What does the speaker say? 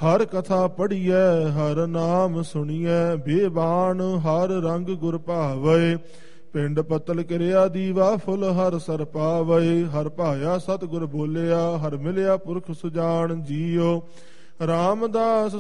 ਹਰ ਕਥਾ ਪੜੀਐ ਹਰ ਨਾਮ ਸੁਣੀਐ। ਬੇਬਾਨ ਹਰ ਰੰਗ ਗੁਰ ਭਾਵੈ। ਪਿੰਡ ਪਤਲ ਕਿਰਿਆ ਦੀਵਾ ਫੁੱਲ ਹਰ ਸਰ ਪਾਵੈ। ਹਰ ਭਾਇਆ ਸਤਿਗੁਰ ਬੋਲਿਆ ਹਰ ਮਿਲਿਆ ਪੁਰਖ ਸੁਜਾਨ ਜੀਓ। ਰਾਮਦਾਸ